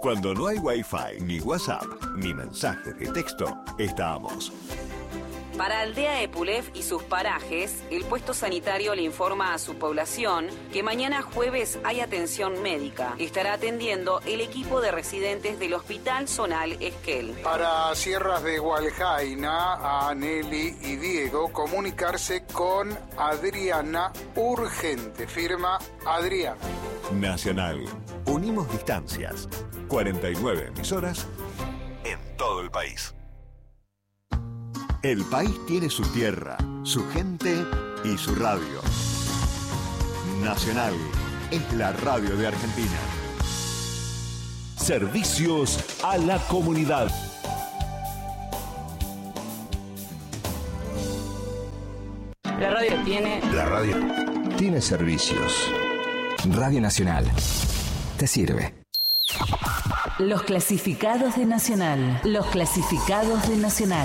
Cuando no hay Wi-Fi, ni WhatsApp, ni mensajes de texto, estamos. Para Aldea Epulef y sus parajes, el puesto sanitario le informa a su población que mañana jueves hay atención médica. Estará atendiendo el equipo de residentes del Hospital Zonal Esquel. Para Sierras de Hualjaina, a Nelly y Diego, comunicarse con Adriana urgente. Firma Adriana. Nacional. Unimos distancias. 49 emisoras en todo el país. El país tiene su tierra, su gente y su radio. Nacional es la radio de Argentina. Servicios a la comunidad. La radio tiene servicios. Radio Nacional te sirve. Los clasificados de Nacional. Los clasificados de Nacional.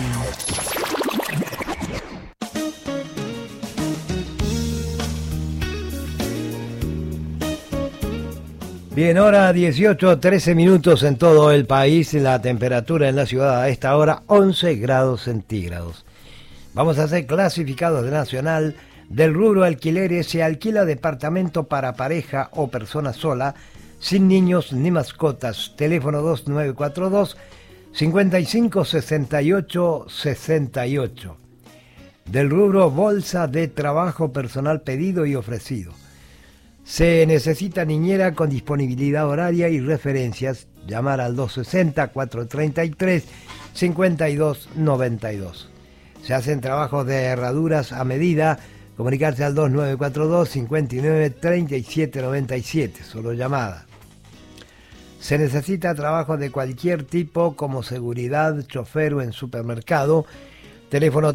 Bien, hora 18:13 minutos en todo el país. La temperatura en la ciudad a esta hora 11 grados centígrados. Vamos a hacer clasificados de Nacional. Del rubro alquileres: se alquila departamento para pareja o persona sola, sin niños ni mascotas. Teléfono 2942 55 68 68. Del rubro bolsa de trabajo personal pedido y ofrecido: se necesita niñera con disponibilidad horaria y referencias. Llamar al 260-433-5292. Se hacen trabajos de herraduras a medida. Comunicarse al 2942-593797. Solo llamada. Se necesita trabajo de cualquier tipo, como seguridad, chofer o en supermercado. Teléfono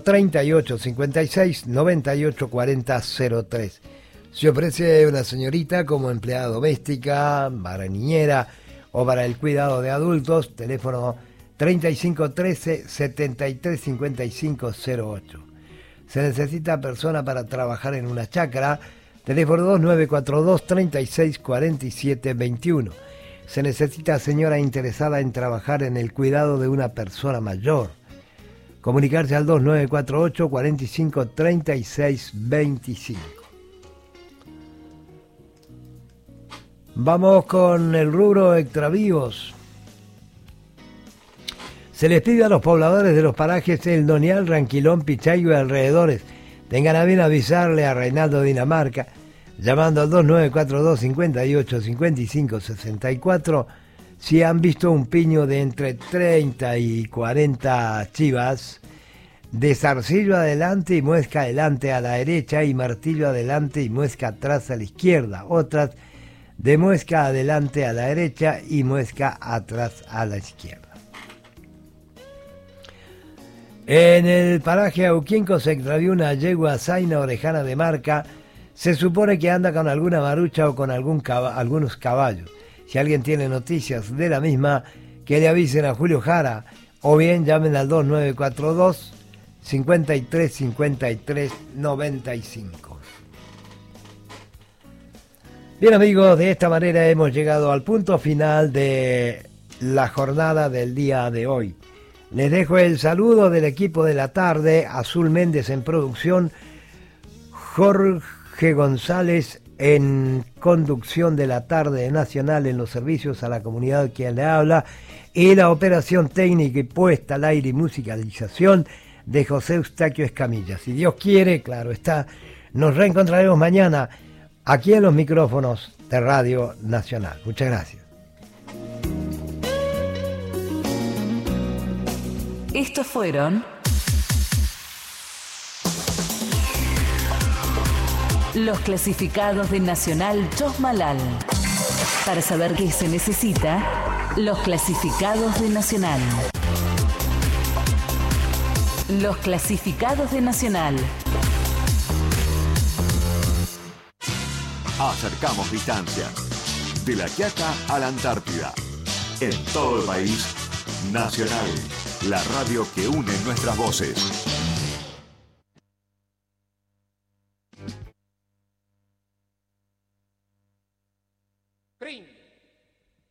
3856-984003. Se ofrece una señorita como empleada doméstica, para niñera o para el cuidado de adultos. Teléfono 3513-735508. Se necesita persona para trabajar en una chacra. Teléfono 2942-364721. Se necesita señora interesada en trabajar en el cuidado de una persona mayor. Comunicarse al 2948-453625. Vamos con el rubro extravíos. Se les pide a los pobladores de los parajes El Donial, Ranquilón, Pichayo y alrededores, tengan a bien avisarle a Reinaldo Dinamarca, llamando al 2942 58 55 64, si han visto un piño de entre 30 y 40 chivas, de zarcillo adelante y muesca adelante a la derecha y martillo adelante y muesca atrás a la izquierda. Otras de muesca adelante a la derecha y muesca atrás a la izquierda. En el paraje Auquinco se extravió una yegua zaina orejana de marca. Se supone que anda con alguna marucha o con algunos caballos. Si alguien tiene noticias de la misma, que le avisen a Julio Jara, o bien llamen al 2942 53 53 95. Bien, amigos, de esta manera hemos llegado al punto final de la jornada del día de hoy. Les dejo el saludo del equipo de la tarde: Azul Méndez en producción, Jorge González en conducción de la tarde nacional en los servicios a la comunidad, quien le habla, y la operación técnica y puesta al aire y musicalización de José Eustaquio Escamilla. Si Dios quiere, claro está, nos reencontraremos mañana aquí en los micrófonos de Radio Nacional. Muchas gracias. Estos fueron los clasificados de Nacional Chosmalal. Para saber qué se necesita, los clasificados de Nacional. Los clasificados de Nacional. Acercamos distancias. De La Quiaca a la Antártida. En todo el país, Nacional. La radio que une nuestras voces.